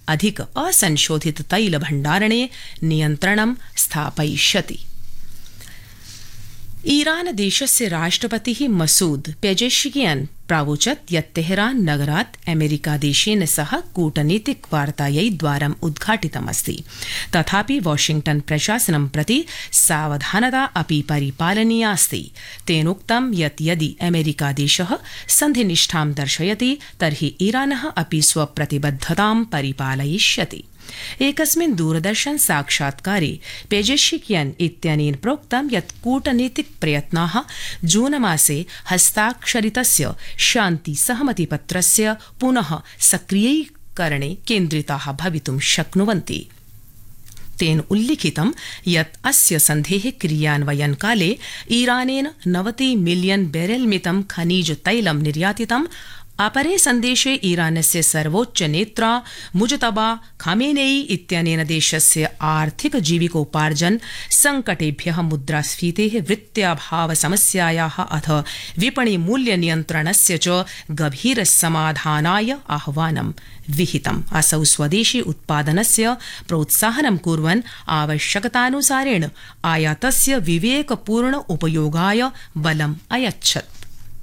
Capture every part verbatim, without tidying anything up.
अधिक असंशोधित तैल भण्डारणे नियन्त्रणं स्थापयिष्यति। ईरान देशस्य राष्ट्रपतिः मसूद पेजेश्कियान् प्रावोचत् यत् तेहरान नगरात् अमेरिका देशेन सह कूटनीतिक वार्तायै द्वारम् उद्घाटितमस्ति। तथापि वाशिंग्टन प्रशासनं प्रति सावधानता अपि परिपालनीयास्ति। तेनोक्तं यत् यदि अमेरिका देशः सन्धिनिष्ठां दर्शयति तर्हि ईरानः अपि स्वप्रतिबद्धतां परिपालयिष्यति। एकस्मिन् दूरदर्शन साक्षात्कारे पेजेश्कियान् इत्यनेन प्रोक्तं यत् कूटनीतिक प्रयत्नाः जून मासे हस्ताक्षरितस्य शान्ति सहमतिपत्रस्य पुनः सक्रियीकरणे केन्द्रिताः भवितुं शक्नुवन्ति। तेन उल्लिखितं यत् अस्य सन्धेः क्रियान्वयनकाले ईरानेन नवति मिलियन बैरल मितं खनिज तैलं निर्यातितम्। अपरे सन्देशे ईरानस्य सर्वोच्च नेत्रा मुजतबा खामेनेई इत्यनेन देशस्य आर्थिक जीविकोपार्जन संकटेभ्यः मुद्रास्फीतेः वृत्त्याभाव समस्यायाः अथ विपणि मूल्य नियन्त्रणस्य च गभीर समाधानाय आह्वानं विहितम्। असौ स्वदेशी उत्पादनस्य प्रोत्साहनं कुर्वन् आवश्यकतानुसारेण आयातस्य विवेकपूर्ण उपयोगाय बलम् अयच्छत्।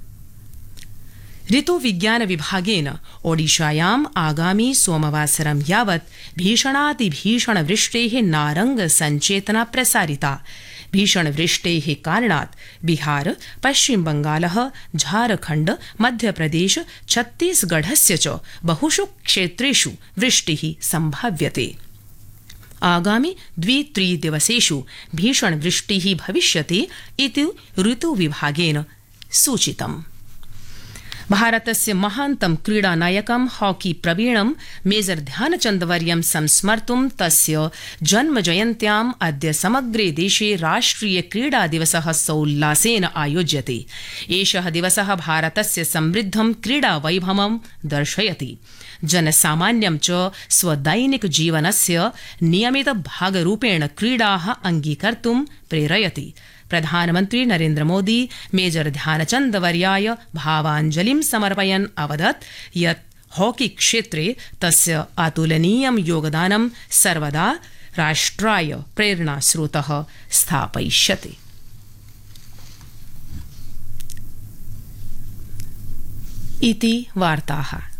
ऋतुविज्ञान विभागेन ओडिशायाम् आगामी सोमवासरं यावत् भीषणातिभीषण वृष्टेः नारंग संचेतना प्रसारिता। भीषण वृष्टेः कारणात् बिहार, पश्चिम बंगालः, झारखण्ड, मध्यप्रदेश, छत्तीसगढ़स्य च बहुषु क्षेत्रेषु वृष्टिः संभाव्यते। आगामि द्वि त्रि दिवसेषु भीषण वृष्टिः भविष्यति इति ऋतुविभागेन सूचितम्। भारतस्य महान्तं क्रीडानायकं हॉकी प्रवीणं मेजर ध्यानचन्दवर्यं संस्मर्तुं तस्य जन्मजयन्त्याम् अद्य समग्रे देशे राष्ट्रिय क्रीडा दिवसः सोल्लासेन आयोज्यते। एषः दिवसः भारतस्य समृद्धं क्रीडा वैभवं दर्शयति। जनसामान्यं च स्वदैनिक जीवनस्य नियमित भागरूपेण क्रीडाः अङ्गीकर्तुं प्रेरयति। प्रधानमन्त्री नरेन्द्र मोदी मेजर ध्यानचन्दवर्याय भावाञ्जलिं समर्पयन् अवदत् यत् हॉकी क्षेत्रे तस्य अतुलनीयं योगदानं सर्वदा राष्ट्राय प्रेरणास्रोतः स्थापयिष्यति। इति वार्ताः।